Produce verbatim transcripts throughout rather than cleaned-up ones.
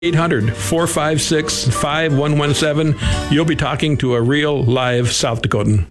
eight hundred, four five six, five one one seven. You'll be talking to a real live South Dakotan.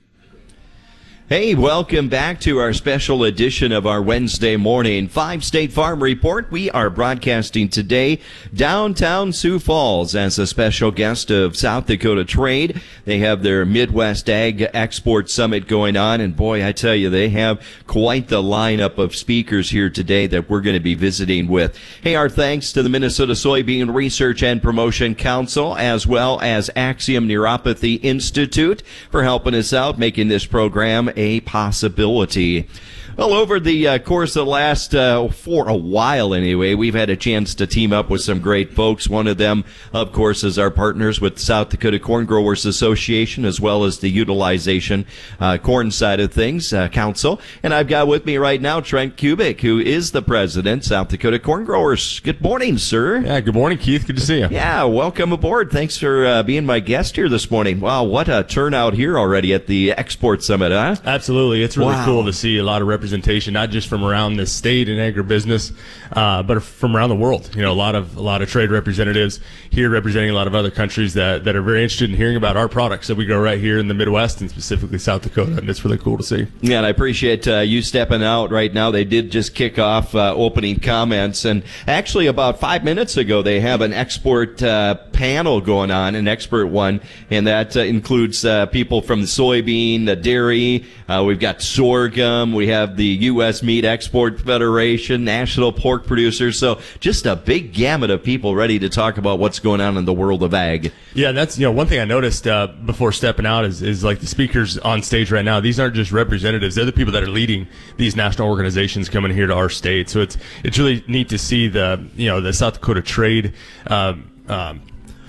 Hey, welcome back to our special edition of our Wednesday morning Five State Farm Report. We are broadcasting today downtown Sioux Falls as a special guest of South Dakota Trade. They have their Midwest Ag Export Summit going on, and boy, I tell you, they have quite the lineup of speakers here today that we're going to be visiting with. Hey, our thanks to the Minnesota Soybean Research and Promotion Council, as well as Axiom Neuropathy Institute, for helping us out, making this program a possibility. Well, over the uh, course of the last, uh, for a while anyway, we've had a chance to team up with some great folks. One of them, of course, is our partners with South Dakota Corn Growers Association, as well as the Utilization uh, Corn side of things, uh, Council. And I've got with me right now Trent Kubik, who is the president, South Dakota Corn Growers. Good morning, sir. Yeah, good morning, Keith. Good to see you. Yeah, welcome aboard. Thanks for uh, being my guest here this morning. Wow, what a turnout here already at the Export Summit, huh? Absolutely. It's really Wow. cool to see a lot of representation, not just from around the state and agribusiness, uh, but from around the world. You know, a lot of a lot of trade representatives here representing a lot of other countries that, that are very interested in hearing about our products that we grow right here in the Midwest and specifically South Dakota, and it's really cool to see. Yeah, and I appreciate uh, you stepping out right now. They did just kick off uh, opening comments, and actually about five minutes ago they have an export uh, panel going on, an expert one, and that uh, includes uh, people from the soybean, the dairy, uh, we've got sorghum, we have the U S Meat Export Federation, National Pork Producers, so just a big gamut of people ready to talk about what's going on in the world of ag. Yeah, that's, you know, one thing I noticed uh, before stepping out is, is like the speakers on stage right now, these aren't just representatives, they're the people that are leading these national organizations coming here to our state. So it's it's really neat to see the, you know, the South Dakota Trade um, um,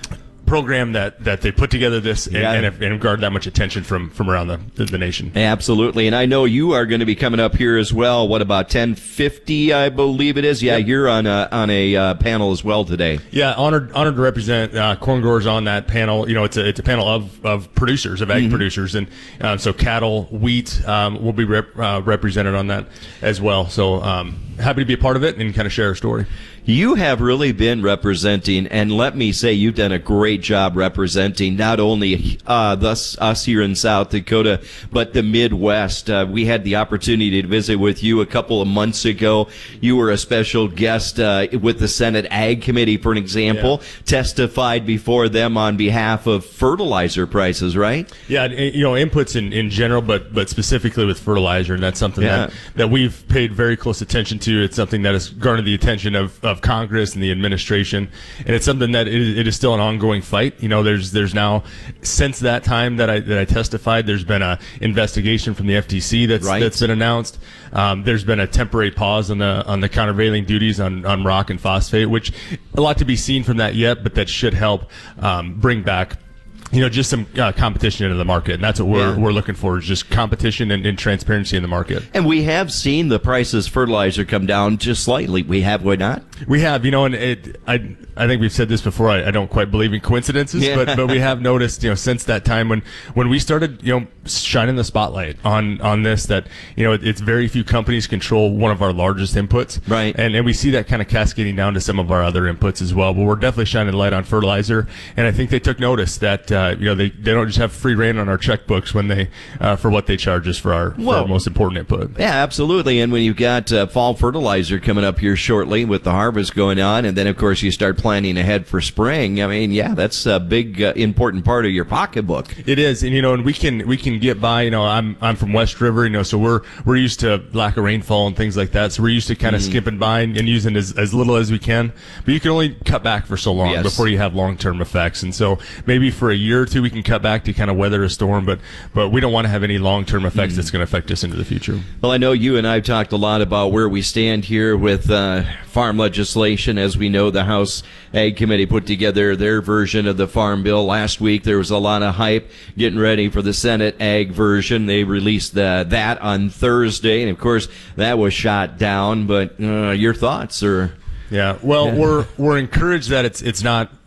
program that, that they put together this and, Yeah. and, have, and have garnered that much attention from, from around the, the, the nation. Absolutely, and I know you are going to be coming up here as well. What about ten fifty, I believe it is? Yeah, Yep. you're on a, on a uh, panel as well today. Yeah, honored honored to represent uh, corn growers on that panel. You know, it's a it's a panel of, of producers, of ag producers, and um, so cattle, wheat um, will be rep, uh, represented on that as well. So um, happy to be a part of it and kind of share our story. You have really been representing, and let me say you've done a great job representing not only uh, thus, us here in South Dakota, but the Midwest. Uh, we had the opportunity to visit with you a couple of months ago. You were a special guest uh, with the Senate Ag Committee, for an example, Yeah. testified before them on behalf of fertilizer prices, right? Yeah, and, you know, inputs in, in general, but but specifically with fertilizer, and that's something Yeah. that, that we've paid very close attention to. It's something that has garnered the attention of, of Congress and the administration, and it's something that it, it is still an ongoing fight. You know, there's there's now, since that time that I that I testified, there's been a investigation from the F T C that's Right. that's been announced. Um, there's been a temporary pause on the on the countervailing duties on, on rock and phosphate, which a lot to be seen from that yet, but that should help um, bring back, you know, just some uh, competition into the market, and that's what we're Yeah. we're looking for, is just competition and, and transparency in the market. And we have seen the prices of fertilizer come down just slightly. We have, we not? We have, you know, and it, I I think we've said this before. I, I don't quite believe in coincidences, Yeah. but but we have noticed, you know, since that time when when we started, you know, shining the spotlight on on this, that, you know, it, it's very few companies control one of our largest inputs, Right. And and we see that kind of cascading down to some of our other inputs as well. But we're definitely shining the light on fertilizer, and I think they took notice that uh, you know they, they don't just have free reign on our checkbooks when they uh, for what they charge us for our, for Well, our most important input. Yeah, absolutely. And when you've got uh, fall fertilizer coming up here shortly with the harvest going on, and then, of course, you start planning ahead for spring, I mean, yeah, that's a big, uh, important part of your pocketbook. It is, and you know, and we can we can get by. You know, I'm I'm from West River, you know, so we're we're used to lack of rainfall and things like that. So we're used to kind of skipping by and, and using as as little as we can. But you can only cut back for so long Yes. before you have long term effects. And so maybe for a year or two we can cut back to kind of weather a storm, but but we don't want to have any long term effects that's going to affect us into the future. Well, I know you and I have talked a lot about where we stand here with uh, farm legislation. As we know, the House Ag Committee put together their version of the Farm Bill last week. There was a lot of hype getting ready for the Senate Ag version. They released uh, that on Thursday, and of course, that was shot down. But uh, your thoughts, or Yeah, well, we're we're encouraged that it's it's not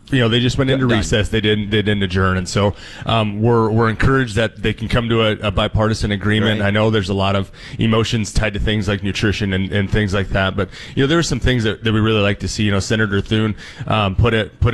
you know, they just went into Done. recess. They didn't, they didn't adjourn. And so, um, we're, we're encouraged that they can come to a, a bipartisan agreement. Right. I know there's a lot of emotions tied to things like nutrition and, and things like that. But, you know, there are some things that, that we really like to see. You know, Senator Thune, um, put it, put